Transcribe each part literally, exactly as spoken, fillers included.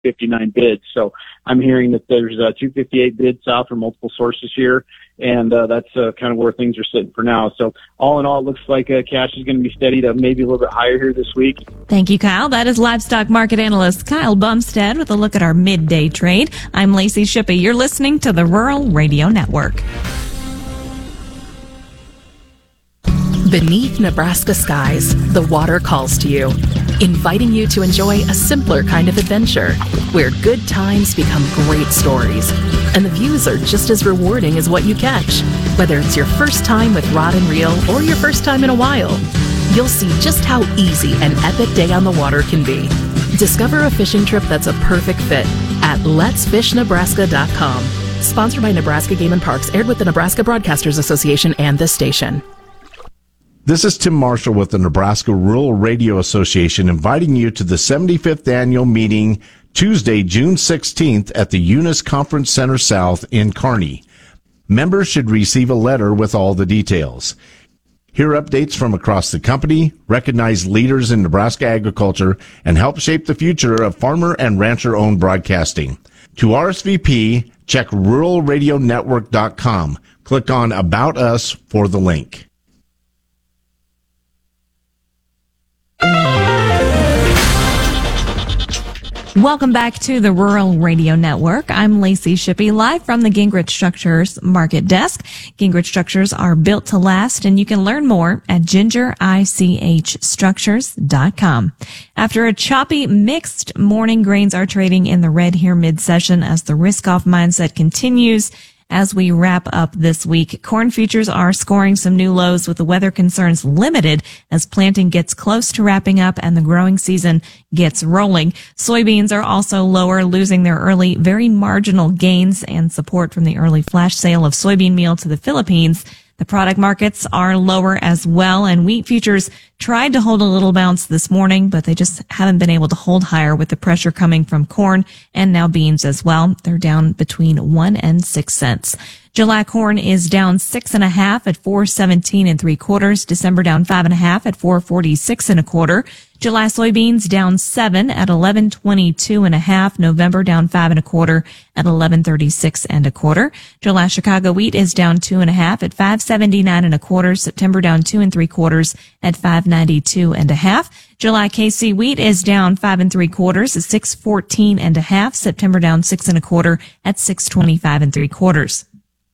fifty-nine bids. So I'm hearing that there's uh, two fifty-eight bids out from multiple sources here, and uh, that's uh, kind of where things are sitting for now. So all in all, it looks like uh, cash is going to be steady to maybe a little bit higher here this week. Thank you, Kyle. That is livestock market analyst Kyle Bumstead with a look at our midday trade. I'm Lacey Shippey. You're listening to the Rural Radio Network. Beneath Nebraska skies, the water calls to you, inviting you to enjoy a simpler kind of adventure, where good times become great stories, and the views are just as rewarding as what you catch. Whether it's your first time with rod and reel or your first time in a while, you'll see just how easy an epic day on the water can be. Discover a fishing trip that's a perfect fit at lets fish nebraska dot com. Sponsored by Nebraska Game and Parks, aired with the Nebraska Broadcasters Association and this station. This is Tim Marshall with the Nebraska Rural Radio Association, inviting you to the seventy-fifth annual meeting Tuesday, June sixteenth at the Eunice Conference Center South in Kearney. Members should receive a letter with all the details. Hear updates from across the company, recognize leaders in Nebraska agriculture, and help shape the future of farmer and rancher-owned broadcasting. To R S V P, check rural radio network dot com. Click on About Us for the link. Welcome back to the Rural Radio Network. I'm Lacey Shippey, live from the Gingrich Structures Market Desk. Gingrich Structures are built to last, and you can learn more at ginger ich structures dot com. After a choppy, mixed morning, grains are trading in the red here mid-session as the risk-off mindset continues. As we wrap up this week, corn futures are scoring some new lows with the weather concerns limited as planting gets close to wrapping up and the growing season gets rolling. Soybeans are also lower, losing their early, very marginal gains and support from the early flash sale of soybean meal to the Philippines. The product markets are lower as well, and wheat futures tried to hold a little bounce this morning, but they just haven't been able to hold higher with the pressure coming from corn and now beans as well. They're down between one and six cents. July corn is down six and a half at four seventeen and three quarters. December down five and a half at four forty six and a quarter. July soybeans down seven at eleven twenty two and a half. November down five and a quarter at eleven thirty six and a quarter. July Chicago wheat is down two and a half at five seventy nine and a quarter. September down two and three quarters at five ninety two and a half. July K C wheat is down five and three quarters at six fourteen and a half. September down six and a quarter at six twenty five and three quarters.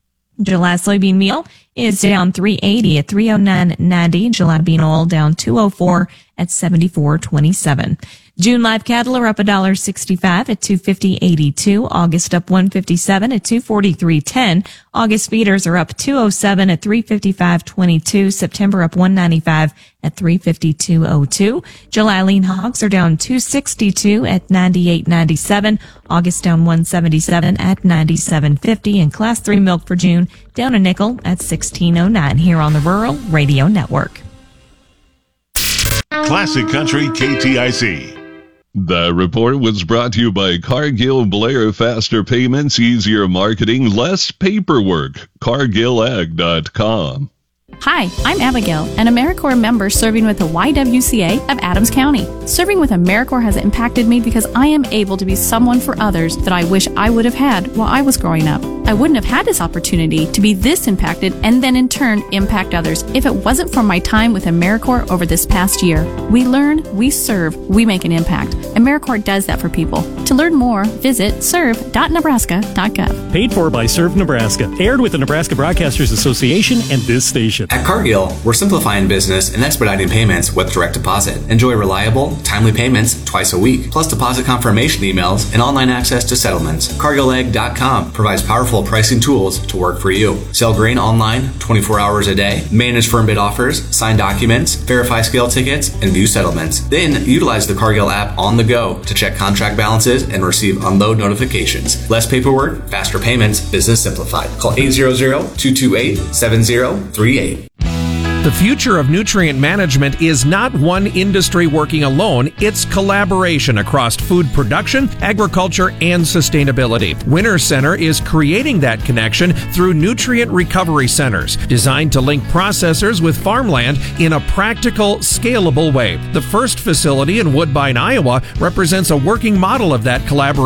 July soybean meal is down three eighty at three oh nine ninety. July bean oil down two oh four at seventy-four twenty-seven. June live cattle are up one dollar sixty-five at two fifty eighty-two. August up one fifty-seven at two forty-three ten. August feeders are up two oh seven at three fifty-five twenty-two. September up one ninety-five at three fifty-two oh two. July lean hogs are down two sixty-two at ninety-eight ninety-seven. August down one seventy-seven at ninety-seven fifty. And class three milk for June down a nickel at sixteen oh nine here on the Rural Radio Network. Classic Country K T I C. The report was brought to you by Cargill Blair. Faster payments, easier marketing, less paperwork. cargill ag dot com. Hi, I'm Abigail, an AmeriCorps member serving with the Y W C A of Adams County. Serving with AmeriCorps has impacted me because I am able to be someone for others that I wish I would have had while I was growing up. I wouldn't have had this opportunity to be this impacted and then in turn impact others if it wasn't for my time with AmeriCorps over this past year. We learn, we serve, we make an impact. AmeriCorps does that for people. To learn more, visit serve dot nebraska dot gov. Paid for by Serve Nebraska. Aired with the Nebraska Broadcasters Association and this station. At Cargill, we're simplifying business and expediting payments with direct deposit. Enjoy reliable, timely payments twice a week, plus deposit confirmation emails and online access to settlements. cargill ag dot com provides powerful pricing tools to work for you. Sell grain online twenty-four hours a day, manage firm bid offers, sign documents, verify scale tickets, and view settlements. Then utilize the Cargill app on the go to check contract balances and receive unload notifications. Less paperwork, faster payments, business simplified. Call eight hundred, two two eight, seven zero three eight. The future of nutrient management is not one industry working alone, it's collaboration across food production, agriculture, and sustainability. Winter Center is creating that connection through nutrient recovery centers, designed to link processors with farmland in a practical, scalable way. The first facility in Woodbine, Iowa, represents a working model of that collaboration